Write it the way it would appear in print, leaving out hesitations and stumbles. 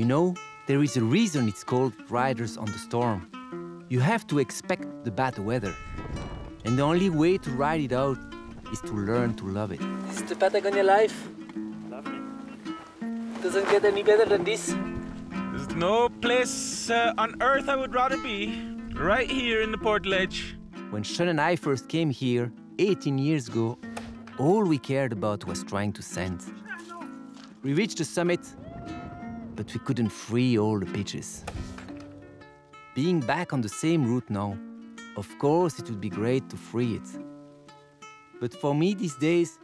You know, there is a reason it's called Riders on the Storm. You have to expect the bad weather. And the only way to ride it out is to learn to love it. This is the Patagonia life. Lovely. Doesn't get any better than this. There's no place on earth I would rather be. Right here in the Portledge. When Sean and I first came here 18 years ago, all we cared about was trying to send. We reached the summit, but we couldn't free all the pitches. Being back on the same route now, of course it would be great to free it. But for me these days,